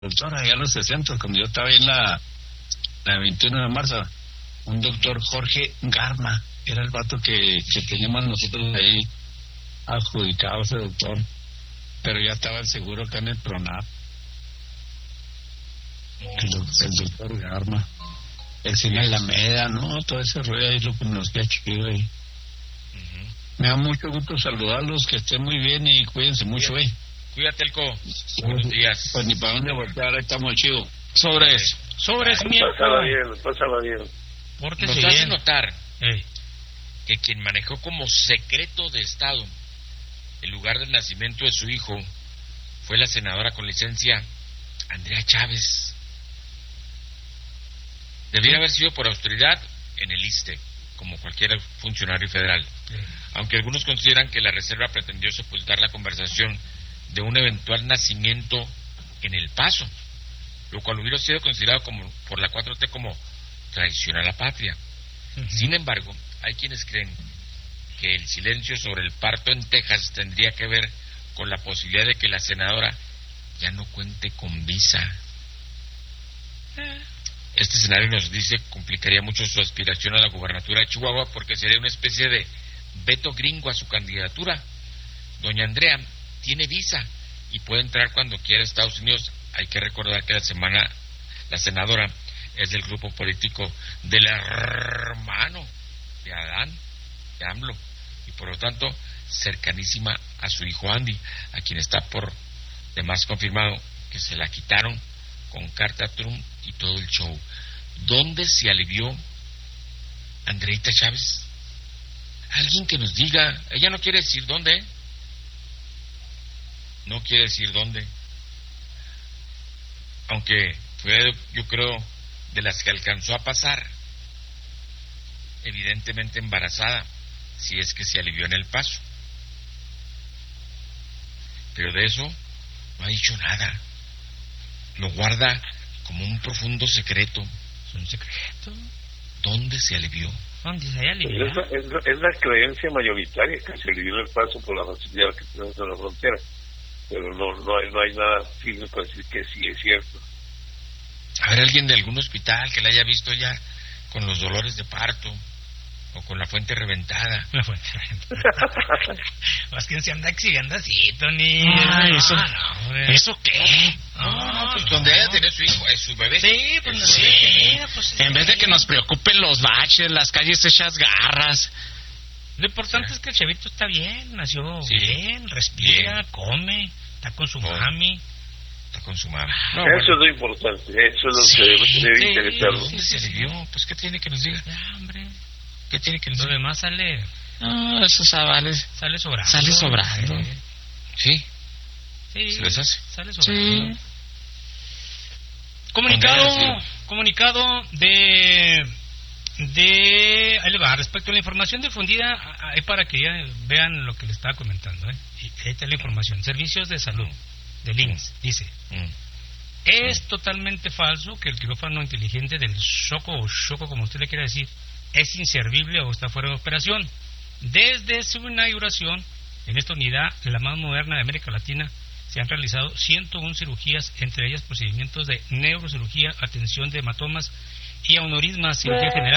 doctor allá en los 60, cuando yo estaba ahí en la 21 de marzo, un doctor Jorge Garma, era el vato que teníamos nosotros ahí adjudicado ese doctor, pero ya estaba el seguro acá en el PRONAP. El doctor Garma, el cine Alameda, ¿no? Todo ese rollo ahí lo que nos queda chido ahí. Me da mucho gusto saludarlos, que estén muy bien y cuídense mucho, Cuídate, Elco. Buenos días. Pues ni para dónde voltear, ahí estamos chido. Sobres miércoles. Pásala bien. Nos hace notar que quien manejó como secreto de Estado el lugar del nacimiento de su hijo fue la senadora con licencia Andrea Chávez. Debiera haber sido por autoridad en el ISSSTE, como cualquier funcionario federal. Aunque algunos consideran que la reserva pretendió sepultar la conversación de un eventual nacimiento en El Paso, lo cual hubiera sido considerado como por la 4T como traición a la patria. Sin embargo, hay quienes creen que el silencio sobre el parto en Texas tendría que ver con la posibilidad de que la senadora ya no cuente con visa. Este escenario, nos dice, complicaría mucho su aspiración a la gubernatura de Chihuahua, porque sería una especie de veto gringo a su candidatura. Doña Andrea tiene visa y puede entrar cuando quiera a Estados Unidos. Hay que recordar que la senadora es del grupo político del hermano de Adán, de AMLO, y por lo tanto cercanísima a su hijo Andy, a quien está por demás confirmado que se la quitaron con carta Trump y todo el show. ¿Dónde se alivió Andreita Chávez? Alguien que nos diga. Ella no quiere decir dónde. No quiere decir dónde. Aunque fue, yo creo, de las que alcanzó a pasar, evidentemente embarazada, si es que se alivió en El Paso. Pero de eso no ha dicho nada. Lo guarda como un profundo secreto. ¿Es un secreto? ¿Dónde se alivió? ¿Dónde se alivió? Es la creencia mayoritaria que se alivió en El Paso por la facilidad que tenemos en la frontera. Pero no hay nada firme para decir que sí es cierto. A ver, alguien de algún hospital que la haya visto ya con los dolores de parto o con la fuente reventada. La fuente reventada. Más que se anda exhibiendo así, Tony. ¿Eso qué? Pues donde ella tiene su hijo, es su bebé. Sí, pues no Sí. pues, En vez de que nos preocupen los baches, las calles hechas garras. Lo importante es que el chavito está bien, nació bien, respira, bien, come, está con su mami. Está con su mami. Eso es lo importante, eso es lo que debe interesarlo. ¿Dónde se alivió? Pues ¿qué tiene que nos diga? Ya, hombre. ¿Qué tiene que nos Lo diga? demás sale Eso sale sobrando. Sale sobrando. Sí, Sí, se les hace. sale sobrando. Sí. Comunicado de ahí le va, respecto a la información difundida, ahí para que ya vean lo que le estaba comentando, y ahí está la información. Servicios de salud del IMSS dice: es totalmente falso que el quirófano inteligente del Choco como usted le quiera decir es inservible o está fuera de operación. Desde su inauguración en esta unidad, la más moderna de América Latina, se han realizado 101 cirugías, entre ellas procedimientos de neurocirugía, atención de hematomas y aneurismas, cirugía general.